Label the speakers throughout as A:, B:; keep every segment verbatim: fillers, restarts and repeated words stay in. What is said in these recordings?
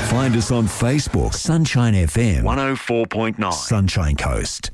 A: Find us on Facebook, Sunshine F M one oh four point nine, Sunshine Coast.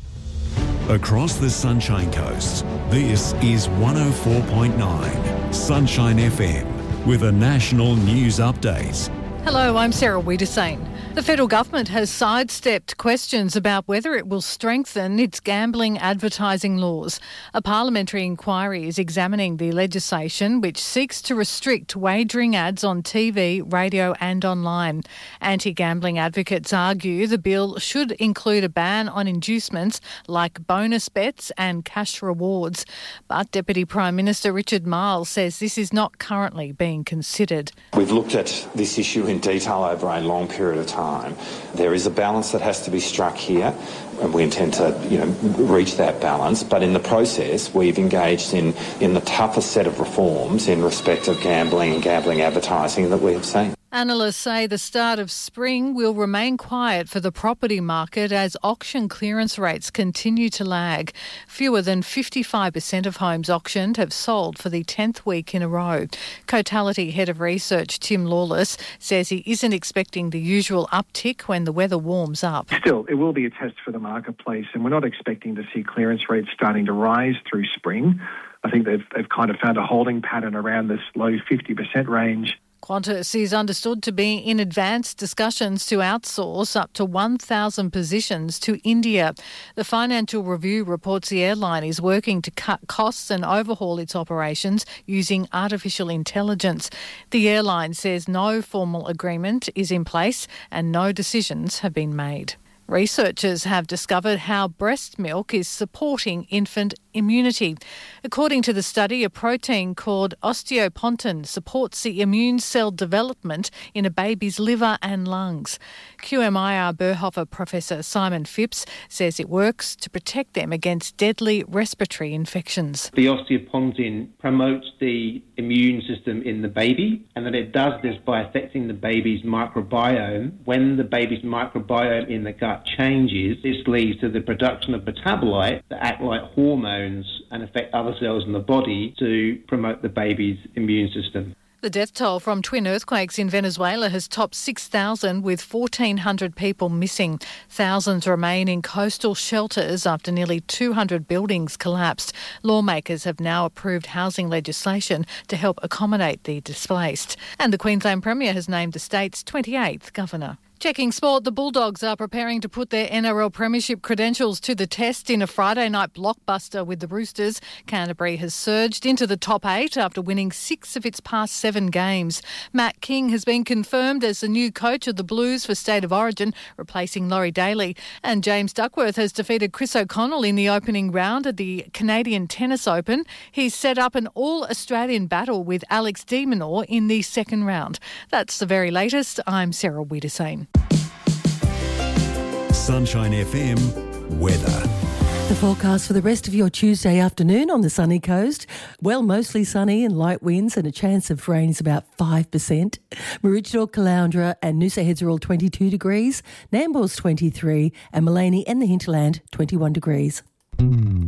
A: Across the Sunshine Coast, this is one oh four point nine Sunshine F M with a national news update.
B: Hello, I'm Sarah Wiedersane. The federal government has sidestepped questions about whether it will strengthen its gambling advertising laws. A parliamentary inquiry is examining the legislation which seeks to restrict wagering ads on T V, radio and online. Anti-gambling advocates argue the bill should include a ban on inducements like bonus bets and cash rewards. But Deputy Prime Minister Richard Marles says this is not currently being considered.
C: We've looked at this issue in detail over a long period of time. There is a balance that has to be struck here, and we intend to, you know, reach that balance. But in the process, we've engaged in, in the toughest set of reforms in respect of gambling and gambling advertising that we have seen.
B: Analysts say the start of spring will remain quiet for the property market as auction clearance rates continue to lag. Fewer than fifty-five percent of homes auctioned have sold for the tenth week in a row. Cotality Head of Research Tim Lawless says he isn't expecting the usual uptick when the weather warms up.
D: Still, it will be a test for the marketplace, and we're not expecting to see clearance rates starting to rise through spring. I think they've, they've kind of found a holding pattern around this low fifty percent range.
B: Qantas is understood to be in advanced discussions to outsource up to one thousand positions to India. The Financial Review reports the airline is working to cut costs and overhaul its operations using artificial intelligence. The airline says no formal agreement is in place and no decisions have been made. Researchers have discovered how breast milk is supporting infant immunity. According to the study, a protein called osteopontin supports the immune cell development in a baby's liver and lungs. Q M I R Berhofer Professor Simon Phipps says it works to protect them against deadly respiratory infections.
E: The osteopontin promotes the immune system in the baby, and that it does this by affecting the baby's microbiome. When the baby's microbiome in the gut changes, this leads to the production of metabolites that act like hormones and affect other cells in the body to promote the baby's immune system.
B: The death toll from twin earthquakes in Venezuela has topped six thousand, with fourteen hundred people missing. Thousands remain in coastal shelters after nearly two hundred buildings collapsed. Lawmakers have now approved housing legislation to help accommodate the displaced. And the Queensland Premier has named the state's twenty-eighth governor. Checking sport, the Bulldogs are preparing to put their N R L premiership credentials to the test in a Friday night blockbuster with the Roosters. Canterbury has surged into the top eight after winning six of its past seven games. Matt King has been confirmed as the new coach of the Blues for State of Origin, replacing Laurie Daly. And James Duckworth has defeated Chris O'Connell in the opening round at the Canadian Tennis Open. He's set up an all-Australian battle with Alex de Minaur in the second round. That's the very latest. I'm Sarah Wiedersane.
A: Sunshine F M weather.
F: The forecast for the rest of your Tuesday afternoon on the sunny coast. Well, mostly sunny and light winds, and a chance of rain is about five percent. Maroochydore, Caloundra and Noosa Heads are all twenty-two degrees. Nambour's twenty-three and Maleny and the hinterland twenty-one degrees.